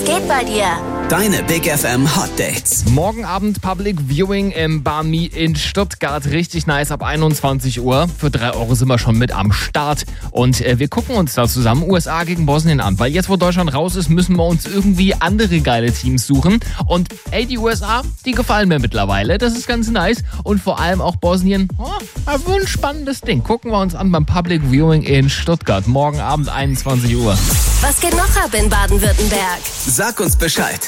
geht bei dir? Deine Big FM Hot Dates. Morgen Abend Public Viewing im Barmi in Stuttgart. Richtig nice ab 21 Uhr. Für 3 € sind wir schon mit am Start. Und wir gucken uns da zusammen USA gegen Bosnien an. Weil jetzt, wo Deutschland raus ist, müssen wir uns irgendwie andere geile Teams suchen. Und die USA, die gefallen mir mittlerweile. Das ist ganz nice. Und vor allem auch Bosnien. Ein spannendes Ding. Gucken wir uns an beim Public Viewing in Stuttgart. Morgen Abend 21 Uhr. Was geht noch ab in Baden-Württemberg? Sag uns Bescheid.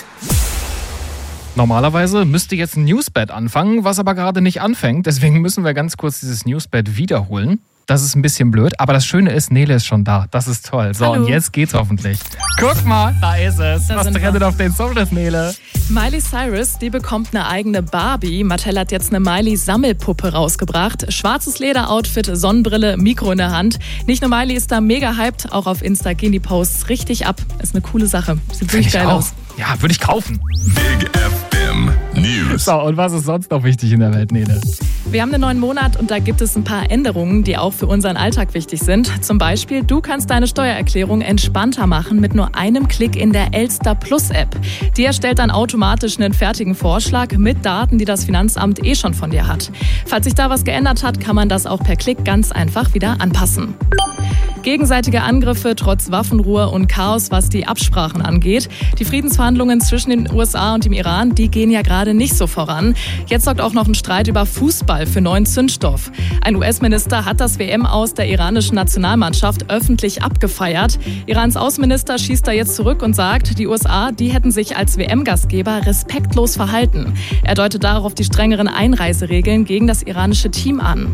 Normalerweise müsste jetzt ein Newsbed anfangen, was aber gerade nicht anfängt. Deswegen müssen wir ganz kurz dieses Newsbed wiederholen. Das ist ein bisschen blöd, aber das Schöne ist, Nele ist schon da. Das ist toll. So, Hallo. Und jetzt geht's hoffentlich. Guck mal, da ist es. Was trennt auf den Socials, Nele? Miley Cyrus, die bekommt eine eigene Barbie. Mattel hat jetzt eine Miley-Sammelpuppe rausgebracht. Schwarzes Lederoutfit, Sonnenbrille, Mikro in der Hand. Nicht nur Miley ist da mega hyped, auch auf Insta gehen die Posts richtig ab. Ist eine coole Sache. Sieht wirklich geil aus. Ja, würde ich kaufen. Big FM News. So, und was ist sonst noch wichtig in der Welt, Nele? Wir haben einen neuen Monat und da gibt es ein paar Änderungen, die auch für unseren Alltag wichtig sind. Zum Beispiel, du kannst deine Steuererklärung entspannter machen mit nur einem Klick in der Elster Plus App. Die erstellt dann automatisch einen fertigen Vorschlag mit Daten, die das Finanzamt schon von dir hat. Falls sich da was geändert hat, kann man das auch per Klick ganz einfach wieder anpassen. Gegenseitige Angriffe trotz Waffenruhe und Chaos, was die Absprachen angeht. Die Friedensverhandlungen zwischen den USA und dem Iran, die gehen ja gerade nicht so voran. Jetzt sorgt auch noch ein Streit über Fußball für neuen Zündstoff. Ein US-Minister hat das WM-Aus der iranischen Nationalmannschaft öffentlich abgefeiert. Irans Außenminister schießt da jetzt zurück und sagt, die USA, die hätten sich als WM-Gastgeber respektlos verhalten. Er deutet darauf die strengeren Einreiseregeln gegen das iranische Team an.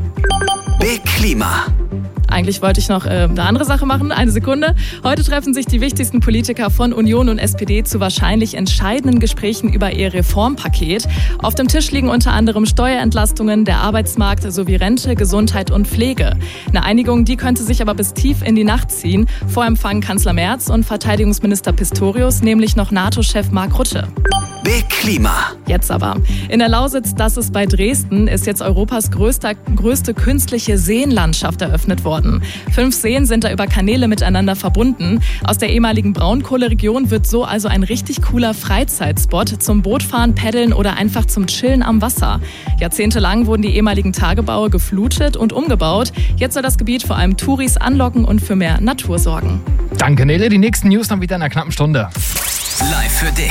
Big Klima. Eigentlich wollte ich noch eine andere Sache machen. Eine Sekunde. Heute treffen sich die wichtigsten Politiker von Union und SPD zu wahrscheinlich entscheidenden Gesprächen über ihr Reformpaket. Auf dem Tisch liegen unter anderem Steuerentlastungen, der Arbeitsmarkt sowie Rente, Gesundheit und Pflege. Eine Einigung, die könnte sich aber bis tief in die Nacht ziehen. Vor empfangen Kanzler Merz und Verteidigungsminister Pistorius, nämlich noch NATO-Chef Mark Rutte. Big Klima. Jetzt aber. In der Lausitz, das ist bei Dresden, ist jetzt Europas größte künstliche Seenlandschaft eröffnet worden. 5 Seen sind da über Kanäle miteinander verbunden. Aus der ehemaligen Braunkohleregion wird so also ein richtig cooler Freizeitspot zum Bootfahren, Paddeln oder einfach zum Chillen am Wasser. Jahrzehntelang wurden die ehemaligen Tagebaue geflutet und umgebaut. Jetzt soll das Gebiet vor allem Touris anlocken und für mehr Natur sorgen. Danke, Nele. Die nächsten News dann wieder in einer knappen Stunde. Live für dich.